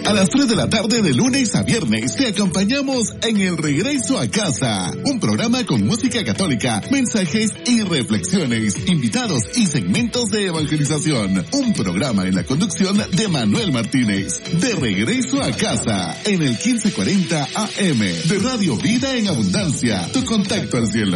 A las 3 de la tarde de lunes a viernes te acompañamos en El Regreso a Casa, un programa con música católica, mensajes y reflexiones, invitados y segmentos de evangelización. Un programa en la conducción de Manuel Martínez. De Regreso a Casa, en el 1540 AM de Radio Vida en Abundancia, tu contacto al cielo.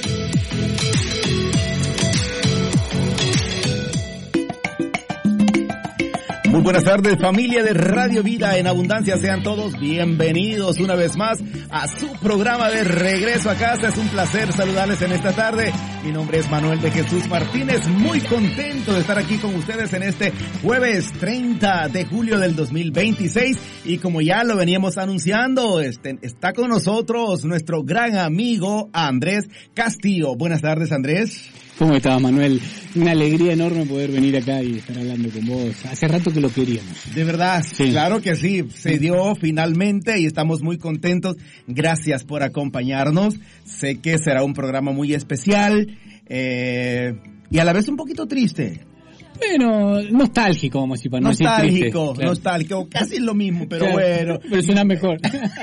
Muy buenas tardes, familia de Radio Vida en Abundancia. Sean todos bienvenidos una vez más a su programa de Regreso a Casa. Es un placer saludarles en esta tarde. Mi nombre es Manuel de Jesús Martínez. Muy contento de estar aquí con ustedes en este jueves 30 de julio del 2026. Y como ya lo veníamos anunciando, está con nosotros nuestro gran amigo Andrés Castillo. Buenas tardes, Andrés. ¿Cómo estás, Manuel? Una alegría enorme poder venir acá y estar hablando con vos. Hace rato que lo queríamos. De verdad, sí. Claro que sí. Se dio finalmente y estamos muy contentos. Gracias por acompañarnos. Sé que será un programa muy especial y a la vez un poquito triste. Bueno, nostálgico, vamos a decir, para no decir triste. Claro. Nostálgico, casi lo mismo, pero claro, bueno. Pero suena mejor.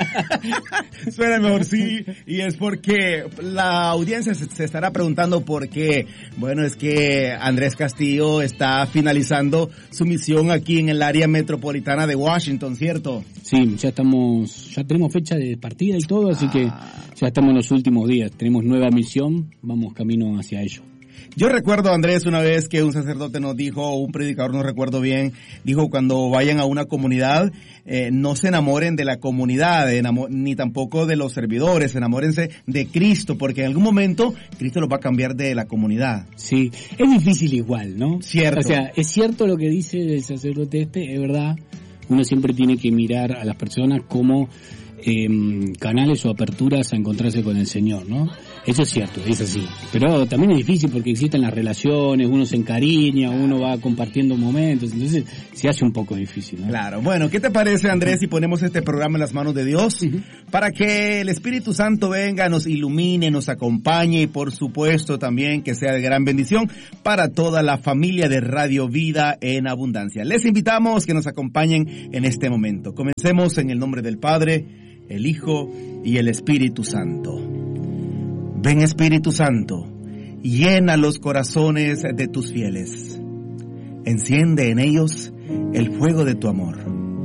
Suena mejor, sí, y es porque la audiencia se estará preguntando por qué. Bueno, es que Andrés Castillo está finalizando su misión aquí en el área metropolitana de Washington, ¿cierto? Sí, ya tenemos fecha de partida y todo, así que ya estamos en los últimos días. Tenemos nueva misión, vamos camino hacia ello. Yo recuerdo, Andrés, una vez que un sacerdote nos dijo, un predicador, no recuerdo bien, dijo cuando vayan a una comunidad, no se enamoren de la comunidad, ni tampoco de los servidores, enamórense de Cristo, porque en algún momento Cristo los va a cambiar de la comunidad. Sí, es difícil igual, ¿no? Cierto. O sea, es cierto lo que dice el sacerdote es verdad, uno siempre tiene que mirar a las personas como canales o aperturas a encontrarse con el Señor, ¿no? Eso es cierto, es así. Pero también es difícil porque existen las relaciones, uno se encariña, uno va compartiendo momentos, entonces se hace un poco difícil, ¿no? Claro. Bueno, ¿qué te parece, Andrés, si ponemos este programa en las manos de Dios? Para que el Espíritu Santo venga, nos ilumine, nos acompañe y por supuesto también que sea de gran bendición para toda la familia de Radio Vida en Abundancia. Les invitamos que nos acompañen en este momento. Comencemos en el nombre del Padre, el Hijo y el Espíritu Santo. Ven, Espíritu Santo, llena los corazones de tus fieles. Enciende en ellos el fuego de tu amor.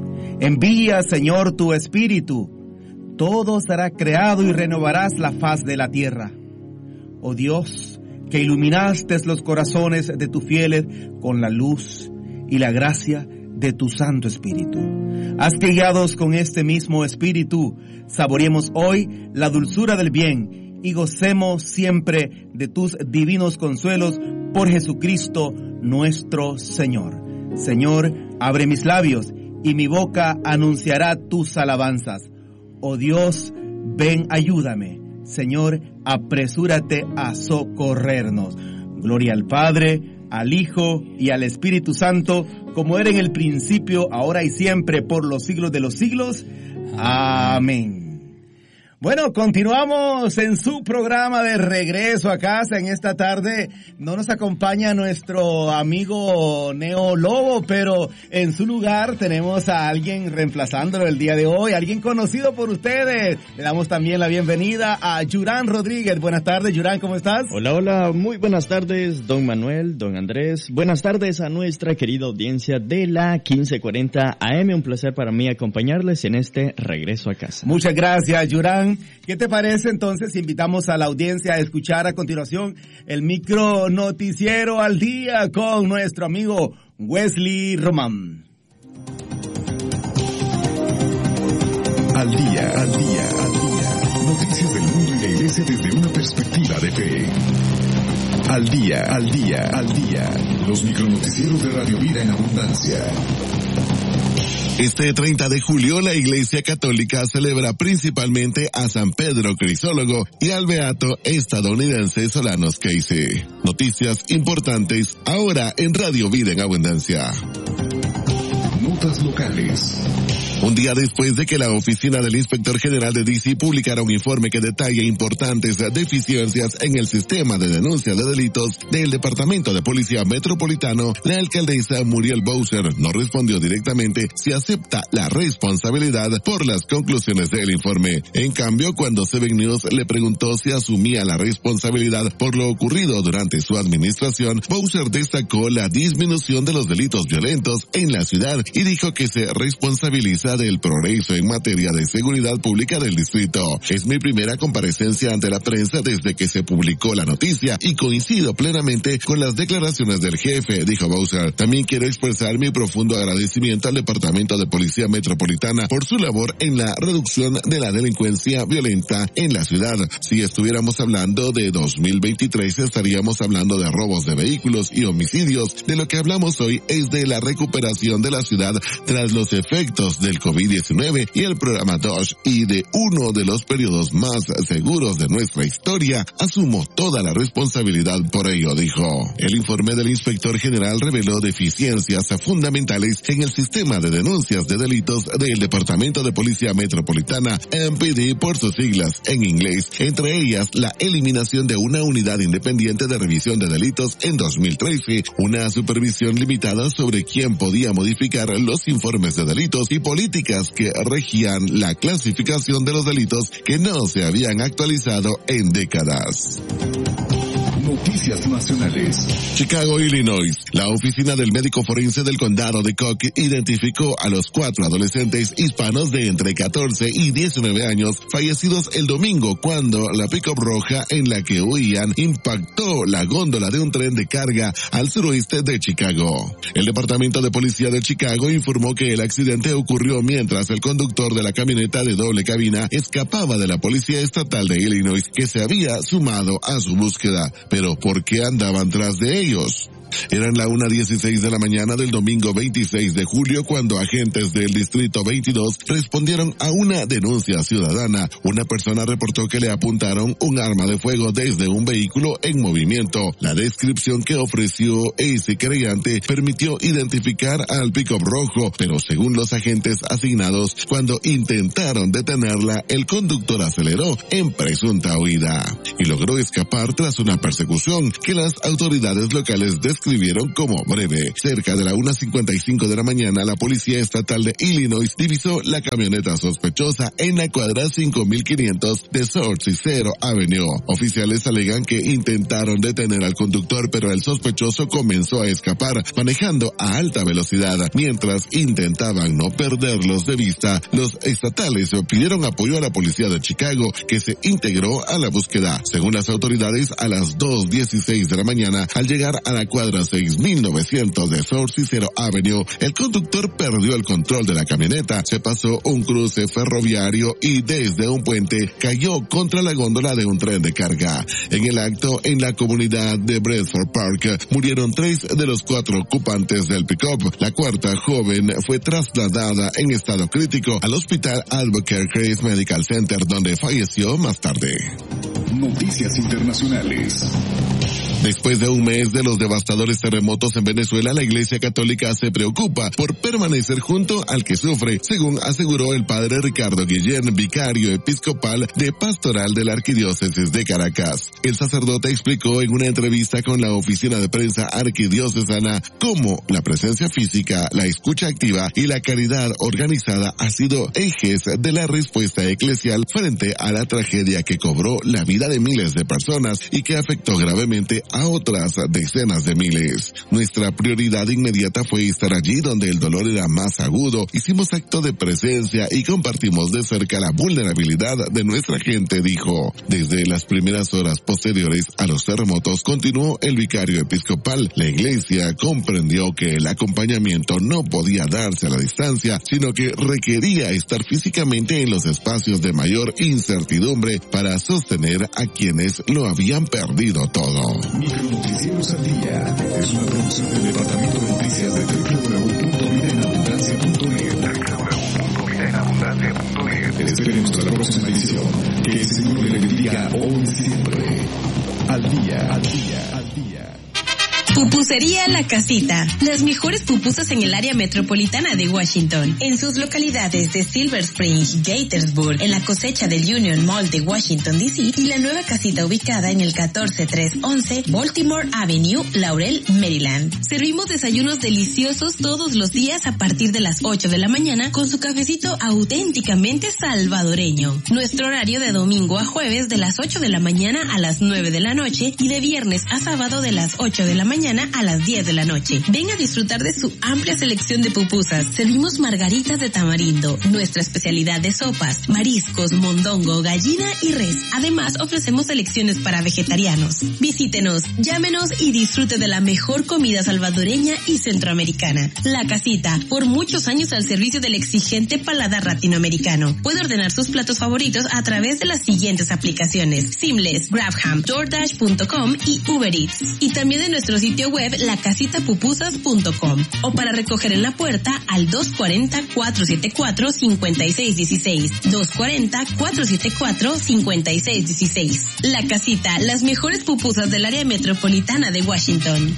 Envía, Señor, tu Espíritu. Todo será creado y renovarás la faz de la tierra. Oh Dios, que iluminaste los corazones de tus fieles con la luz y la gracia de tu Santo Espíritu. Haz que guiados con este mismo Espíritu, saboreemos hoy la dulzura del bien y gocemos siempre de tus divinos consuelos por Jesucristo nuestro Señor. Señor, abre mis labios y mi boca anunciará tus alabanzas. Oh Dios, ven, ayúdame. Señor, apresúrate a socorrernos. Gloria al Padre, al Hijo y al Espíritu Santo, como era en el principio, ahora y siempre, por los siglos de los siglos. Amén. Bueno, continuamos en su programa de Regreso a Casa. En esta tarde no nos acompaña nuestro amigo Neo Lobo, pero en su lugar tenemos a alguien reemplazándolo el día de hoy, alguien conocido por ustedes. Le damos también la bienvenida a Yurán Rodríguez. Buenas tardes, Yurán, ¿cómo estás? Hola, muy buenas tardes, don Manuel, don Andrés. Buenas tardes a nuestra querida audiencia de la 1540 AM. Un placer para mí acompañarles en este Regreso a Casa. Muchas gracias, Yurán. ¿Qué te parece entonces si invitamos a la audiencia a escuchar a continuación el micro noticiero al día con nuestro amigo Wesley Román? Al día. Noticias del mundo y la iglesia desde una perspectiva de fe. Al día. Los micronoticieros de Radio Vida en Abundancia. Este 30 de julio la Iglesia Católica celebra principalmente a San Pedro Crisólogo y al beato estadounidense Solanus Casey. Noticias importantes ahora en Radio Vida en Abundancia. Notas locales. Un día después de que la oficina del Inspector General de D.C. publicara un informe que detalla importantes deficiencias en el sistema de denuncia de delitos del Departamento de Policía Metropolitano, la alcaldesa Muriel Bowser no respondió directamente si acepta la responsabilidad por las conclusiones del informe. En cambio, cuando Seven News le preguntó si asumía la responsabilidad por lo ocurrido durante su administración, Bowser destacó la disminución de los delitos violentos en la ciudad y dijo que se responsabiliza del progreso en materia de seguridad pública del distrito. Es mi primera comparecencia ante la prensa desde que se publicó la noticia y coincido plenamente con las declaraciones del jefe, dijo Bowser. También quiero expresar mi profundo agradecimiento al Departamento de Policía Metropolitana por su labor en la reducción de la delincuencia violenta en la ciudad. Si estuviéramos hablando de 2023, estaríamos hablando de robos de vehículos y homicidios. De lo que hablamos hoy es de la recuperación de la ciudad tras los efectos del COVID-19 y el programa DOGE y de uno de los periodos más seguros de nuestra historia. Asumo toda la responsabilidad por ello, dijo. El informe del Inspector General reveló deficiencias fundamentales en el sistema de denuncias de delitos del Departamento de Policía Metropolitana, MPD por sus siglas en inglés, entre ellas la eliminación de una unidad independiente de revisión de delitos en 2013, una supervisión limitada sobre quién podía modificar los informes de delitos y políticas que regían la clasificación de los delitos que no se habían actualizado en décadas. Noticias nacionales. Chicago, Illinois. La oficina del médico forense del condado de Cook identificó a los 4 adolescentes hispanos de entre 14 y 19 años fallecidos el domingo cuando la pick-up roja en la que huían impactó la góndola de un tren de carga al suroeste de Chicago. El Departamento de Policía de Chicago informó que el accidente ocurrió mientras el conductor de la camioneta de doble cabina escapaba de la Policía Estatal de Illinois, que se había sumado a su búsqueda. Pero ¿por qué andaban tras de ellos? Eran la 1:16 de la mañana del domingo 26 de julio cuando agentes del Distrito 22 respondieron a una denuncia ciudadana. Una persona reportó que le apuntaron un arma de fuego desde un vehículo en movimiento. La descripción que ofreció ese querellante permitió identificar al pick-up rojo, pero según los agentes asignados, cuando intentaron detenerla, el conductor aceleró en presunta huida y logró escapar tras una persecución que las autoridades locales describieron como breve. Cerca de la 1:55 de la mañana, la Policía Estatal de Illinois divisó la camioneta sospechosa en la cuadra 5500 de South Cicero Avenue. Oficiales alegan que intentaron detener al conductor, pero el sospechoso comenzó a escapar manejando a alta velocidad. Mientras intentaban no perderlos de vista, los estatales pidieron apoyo a la policía de Chicago, que se integró a la búsqueda. Según las autoridades, a las 2:16 de la mañana, al llegar a la cuadra 6900 de South Cicero Avenue, el conductor perdió el control de la camioneta, se pasó un cruce ferroviario y desde un puente cayó contra la góndola de un tren de carga. En el acto, en la comunidad de Bradford Park, murieron 3 de los 4 ocupantes del pick-up. La cuarta joven fue trasladada en estado crítico al hospital Albuquerque Medical Center, donde falleció más tarde. Noticias internacionales. Después de un mes de los devastadores terremotos en Venezuela, la Iglesia Católica se preocupa por permanecer junto al que sufre, según aseguró el padre Ricardo Guillén, vicario episcopal de Pastoral de la Arquidiócesis de Caracas. El sacerdote explicó en una entrevista con la oficina de prensa arquidiocesana cómo la presencia física, la escucha activa y la caridad organizada han sido ejes de la respuesta eclesial frente a la tragedia que cobró la vida de miles de personas y que afectó gravemente a otras decenas de miles. Nuestra prioridad inmediata fue estar allí donde el dolor era más agudo. Hicimos acto de presencia y compartimos de cerca la vulnerabilidad de nuestra gente, dijo. Desde las primeras horas posteriores a los terremotos, continuó el vicario episcopal, la Iglesia comprendió que el acompañamiento no podía darse a la distancia, sino que requería estar físicamente en los espacios de mayor incertidumbre para sostener a quienes lo habían perdido todo. Micronoticiarios al Día es una producción del Departamento de Noticias de www.vidaenabundancia.net. Te esperemos a la próxima edición. Que el Señor le bendiga hoy y siempre. Al día, al día, al día. Pupusería La Casita. Las mejores pupusas en el área metropolitana de Washington. En sus localidades de Silver Spring, Gaithersburg, en la cosecha del Union Mall de Washington, D.C. y la nueva casita ubicada en el 14311 Baltimore Avenue, Laurel, Maryland. Servimos desayunos deliciosos todos los días a partir de las 8 de la mañana con su cafecito auténticamente salvadoreño. Nuestro horario de domingo a jueves de las 8 de la mañana a las 9 de la noche y de viernes a sábado de las 8 de la mañana a las 10 de la noche. Ven a disfrutar de su amplia selección de pupusas. Servimos margaritas de tamarindo, nuestra especialidad de sopas, mariscos, mondongo, gallina y res. Además, ofrecemos selecciones para vegetarianos. Visítenos, llámenos y disfrute de la mejor comida salvadoreña y centroamericana. La Casita, por muchos años al servicio del exigente paladar latinoamericano. Puede ordenar sus platos favoritos a través de las siguientes aplicaciones: Seamless, GrabHam, DoorDash.com y Uber Eats. Y también en nuestro sitio web lacasitapupusas.com o para recoger en la puerta al 240-474-5616. 240-474-5616. La Casita, las mejores pupusas del área metropolitana de Washington.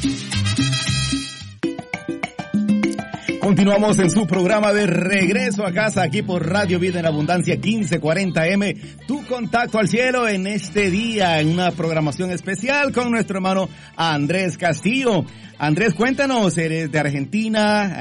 Continuamos en su programa de Regreso a Casa, aquí por Radio Vida en Abundancia 1540M. Tu contacto al cielo en este día, en una programación especial con nuestro hermano Andrés Castillo. Andrés, cuéntanos, eres de Argentina,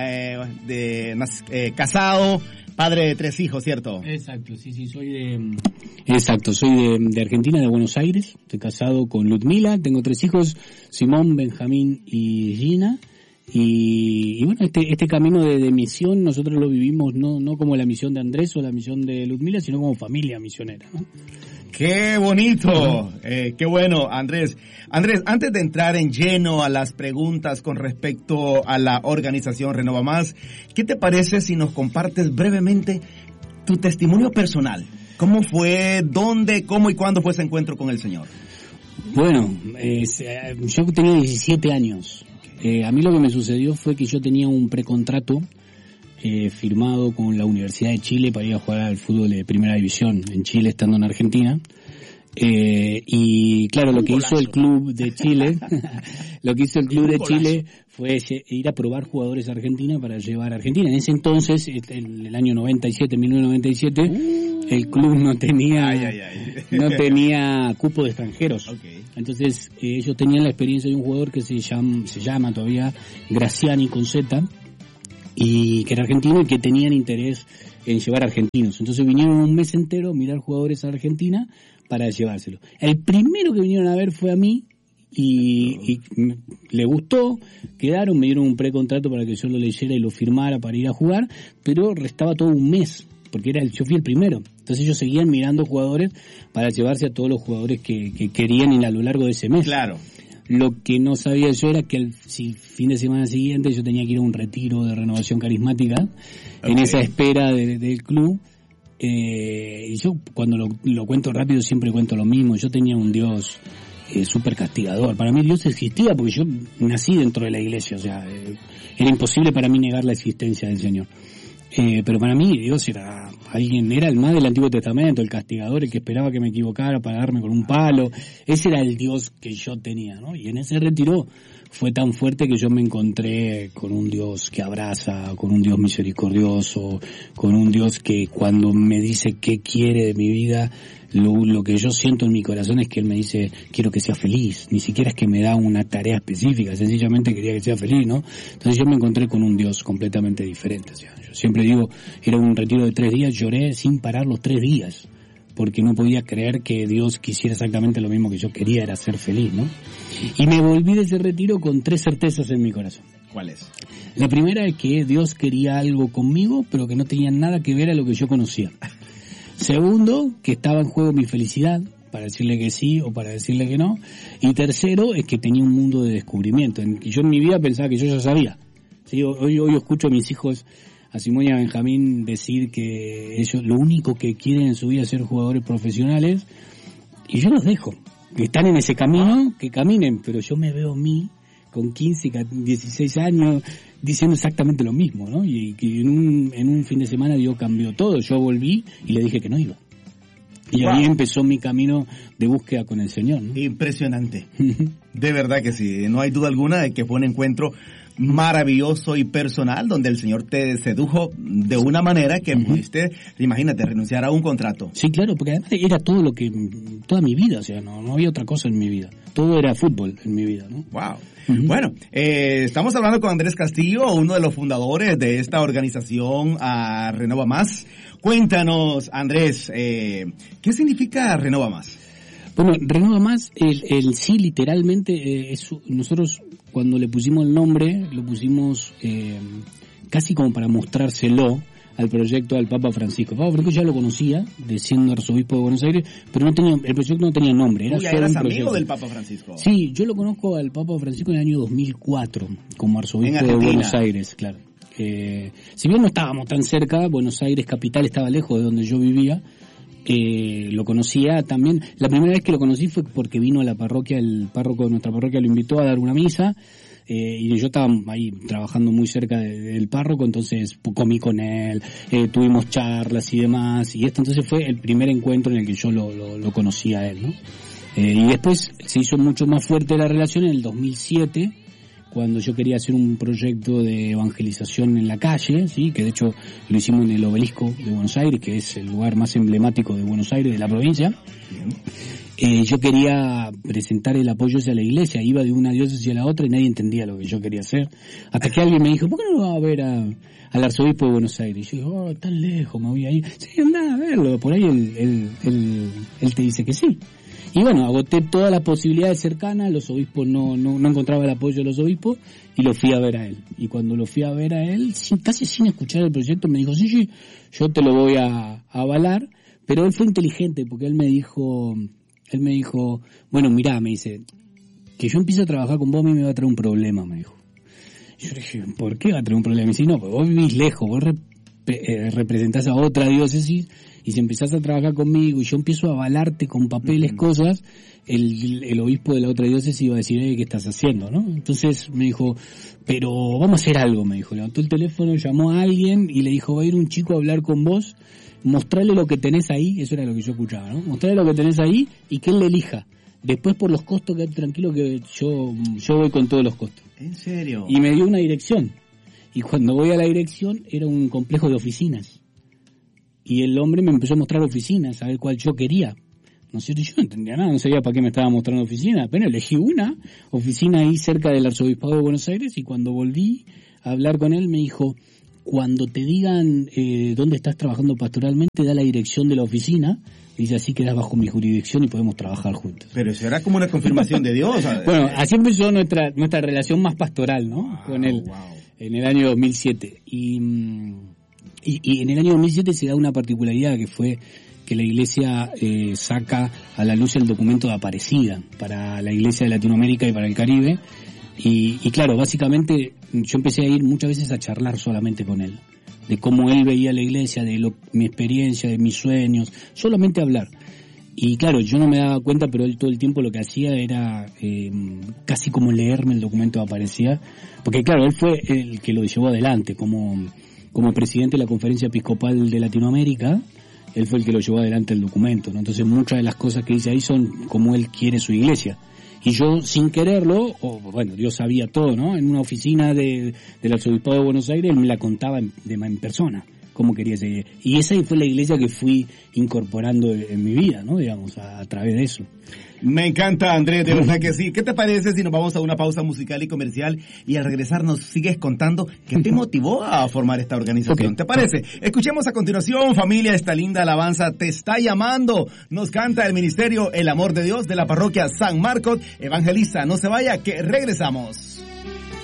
casado, padre de 3 hijos, ¿cierto? Exacto, sí, soy de Argentina, de Buenos Aires. Estoy casado con Ludmila, tengo 3 hijos, Simón, Benjamín y Gina. Y bueno, este camino de misión nosotros lo vivimos no como la misión de Andrés o la misión de Ludmila, sino como familia misionera, ¿no? ¡Qué bonito! ¡Qué bueno, Andrés! Andrés, antes de entrar en lleno a las preguntas con respecto a la organización Renova Más, ¿qué te parece si nos compartes brevemente tu testimonio personal? ¿Cómo fue, dónde, cómo y cuándo fue ese encuentro con el Señor? Bueno, yo tenía 17 años. A mí lo que me sucedió fue que yo tenía un precontrato firmado con la Universidad de Chile para ir a jugar al fútbol de primera división en Chile, estando en Argentina. Y claro, lo que hizo el club de Chile, fue ir a probar jugadores a Argentina para llevar a Argentina. En ese entonces, en el año 1997, el club no tenía cupo de extranjeros. Okay. Entonces, ellos tenían la experiencia de un jugador que se llama todavía Graciani con Z, y que era argentino y que tenían interés en llevar argentinos. Entonces vinieron un mes entero a mirar jugadores a Argentina para llevárselo. El primero que vinieron a ver fue a mí y le gustó, quedaron, me dieron un precontrato para que yo lo leyera y lo firmara para ir a jugar, pero restaba todo un mes, porque yo fui el primero. Entonces ellos seguían mirando jugadores para llevarse a todos los jugadores que querían a lo largo de ese mes. Claro. Lo que no sabía yo era que el fin de semana siguiente yo tenía que ir a un retiro de renovación carismática, okay, en esa espera del club. Y yo cuando lo cuento rápido siempre cuento lo mismo. Yo tenía un Dios súper castigador. Para mí Dios existía porque yo nací dentro de la iglesia. O sea, era imposible para mí negar la existencia del Señor. Pero para mí Dios era el más del Antiguo Testamento, el castigador, el que esperaba que me equivocara para darme con un palo. Ese era el Dios que yo tenía, ¿no? Y en ese retiro fue tan fuerte que yo me encontré con un Dios que abraza, con un Dios misericordioso, con un Dios que cuando me dice qué quiere de mi vida, lo que yo siento en mi corazón es que Él me dice, quiero que sea feliz. Ni siquiera es que me da una tarea específica, sencillamente quería que sea feliz, ¿no? Entonces yo me encontré con un Dios completamente diferente. O sea, yo siempre digo, era un retiro de 3 días, lloré sin parar los 3 días, porque no podía creer que Dios quisiera exactamente lo mismo que yo quería, era ser feliz, ¿no? Y me volví de ese retiro con 3 certezas en mi corazón. ¿Cuáles? La primera es que Dios quería algo conmigo, pero que no tenía nada que ver a lo que yo conocía. Segundo, que estaba en juego mi felicidad, para decirle que sí o para decirle que no. Y tercero, es que tenía un mundo de descubrimiento. Yo en mi vida pensaba que yo ya sabía. ¿Sí? Hoy escucho a mis hijos, a Simón y a Benjamín, decir que ellos lo único que quieren en su vida es ser jugadores profesionales. Y yo los dejo. Que están en ese camino, que caminen. Pero yo me veo a mí, con 15, 16 años, diciendo exactamente lo mismo, ¿no? Y que en un fin de semana Dios cambió todo. Yo volví y le dije que no iba. Y ahí empezó mi camino de búsqueda con el Señor, ¿no? Impresionante. De verdad que sí. No hay duda alguna de que fue un encuentro maravilloso y personal donde el Señor te sedujo de una manera que pudiste, imagínate, renunciar a un contrato. Sí, claro, porque además era todo toda mi vida, o sea, no había otra cosa en mi vida. Todo era fútbol en mi vida, ¿no? Wow. Bueno, estamos hablando con Andrés Castillo, uno de los fundadores de esta organización Renova Más. Cuéntanos, Andrés, ¿qué significa Renova Más? Bueno, Renova Más, el sí, literalmente, nosotros cuando le pusimos el nombre, lo pusimos casi como para mostrárselo al proyecto del Papa Francisco. El Papa Francisco ya lo conocía, de siendo arzobispo de Buenos Aires, pero el proyecto no tenía nombre. Era ¿Ya eras amigo del Papa Francisco? Sí, yo lo conozco al Papa Francisco en el año 2004, como arzobispo de Buenos Aires, claro. Si bien no estábamos tan cerca, Buenos Aires capital estaba lejos de donde yo vivía, lo conocía también. La primera vez que lo conocí fue porque vino a la parroquia, el párroco de nuestra parroquia lo invitó a dar una misa, y yo estaba ahí trabajando muy cerca del párroco, entonces comí con él, tuvimos charlas y demás, y entonces fue el primer encuentro en el que yo lo conocí a él, ¿no? Y después se hizo mucho más fuerte la relación en el 2007, cuando yo quería hacer un proyecto de evangelización en la calle, sí, que de hecho lo hicimos en el Obelisco de Buenos Aires, que es el lugar más emblemático de Buenos Aires, de la provincia. Yo quería presentar el apoyo hacia la iglesia, iba de una diócesis a la otra y nadie entendía lo que yo quería hacer, hasta que alguien me dijo, ¿por qué no lo va a ver al arzobispo de Buenos Aires? Y yo digo, tan lejos, me voy a ir. Sí, anda a verlo, por ahí él te dice que sí. Y bueno, agoté todas las posibilidades cercanas, los obispos no encontraba el apoyo de los obispos y lo fui a ver a él. Y cuando lo fui a ver a él, casi sin escuchar el proyecto, me dijo, sí, yo te lo voy a avalar, pero él fue inteligente porque él me dijo, bueno, mirá, me dice, que yo empiece a trabajar con vos a mí me va a traer un problema, me dijo. Yo le dije, ¿por qué va a traer un problema? Me dice, no, pues vos vivís lejos, vos representás a otra diócesis, y si empezás a trabajar conmigo y yo empiezo a avalarte con papeles, cosas, el obispo de la otra diócesis iba a decir, ¿qué estás haciendo? ¿No? Entonces me dijo, pero vamos a hacer algo, me dijo. Levantó el teléfono, llamó a alguien y le dijo, va a ir un chico a hablar con vos, mostrarle lo que tenés ahí, eso era lo que yo escuchaba, ¿no? Mostrarle lo que tenés ahí y que él le elija. Después por los costos, quédate tranquilo que yo voy con todos los costos. ¿En serio? Y me dio una dirección. Y cuando voy a la dirección era un complejo de oficinas. Y el hombre me empezó a mostrar oficinas, a ver cuál yo quería. ¿No es cierto? Yo no entendía nada, no sabía para qué me estaba mostrando oficinas. Pero elegí una oficina ahí cerca del Arzobispado de Buenos Aires y cuando volví a hablar con él me dijo, cuando te digan dónde estás trabajando pastoralmente, da la dirección de la oficina. Dice, así quedas bajo mi jurisdicción y podemos trabajar juntos. Pero eso era como una confirmación de Dios. Bueno, así empezó nuestra relación más pastoral, ¿no? Con él, en el año 2007. Y en el año 2007 se da una particularidad que fue que la iglesia saca a la luz el documento de Aparecida para la iglesia de Latinoamérica y para el Caribe. Y claro, básicamente yo empecé a ir muchas veces a charlar solamente con él, de cómo él veía la iglesia, de mi experiencia, de mis sueños, solamente hablar. Y claro, yo no me daba cuenta, pero él todo el tiempo lo que hacía era casi como leerme el documento de Aparecida, porque claro, él fue el que lo llevó adelante como presidente de la Conferencia Episcopal de Latinoamérica. Él fue el que lo llevó adelante el documento, ¿no? Entonces muchas de las cosas que dice ahí son como él quiere su iglesia. Y yo, sin quererlo, Dios sabía todo, ¿no? En una oficina del Arzobispado de Buenos Aires, él me la contaba en persona, cómo quería esa iglesia. Y esa fue la iglesia que fui incorporando en mi vida, ¿no? Digamos, a través de eso. Me encanta, Andrés, de verdad que sí. ¿Qué te parece si nos vamos a una pausa musical y comercial y al regresar nos sigues contando qué te motivó a formar esta organización? Okay. ¿Te parece? Escuchemos a continuación, familia, esta linda alabanza Te está llamando. Nos canta el ministerio El Amor de Dios de la parroquia San Marcos. Evangeliza, no se vaya, que regresamos.